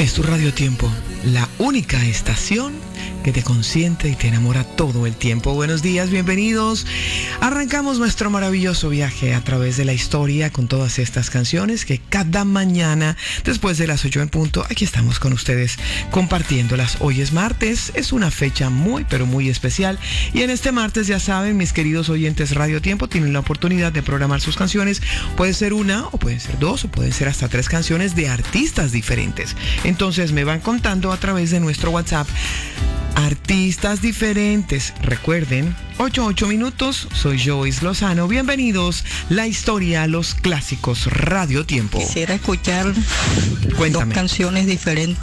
Es tu Radio Tiempo, la única estación que te consiente y te enamora todo el tiempo. Buenos días, bienvenidos. Arrancamos nuestro maravilloso viaje a través de la historia con todas estas canciones que cada mañana, después de las 8 en punto, aquí estamos con ustedes compartiéndolas. Hoy es martes, es una fecha muy, pero muy especial. Y en este martes, ya saben, mis queridos oyentes Radio Tiempo, tienen la oportunidad de programar sus canciones. Puede ser una, o pueden ser dos, o pueden ser hasta 3 canciones de artistas diferentes. Entonces me van contando a través de nuestro WhatsApp artistas diferentes. Recuerden, 8 minutos, soy Joyce Lozano. Bienvenidos, la historia, los clásicos Radio Tiempo. Quisiera escuchar Cuéntame. 2 canciones diferentes.